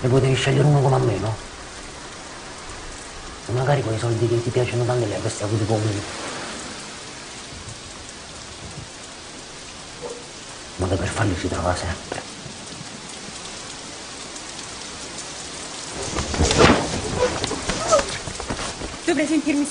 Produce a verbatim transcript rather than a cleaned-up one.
Ne potevi scegliere uno come a me, no? E magari quei soldi che ti piacciono tanto li avresti avuti con me. Modo per farli si trova sempre. Dovrei sentirmi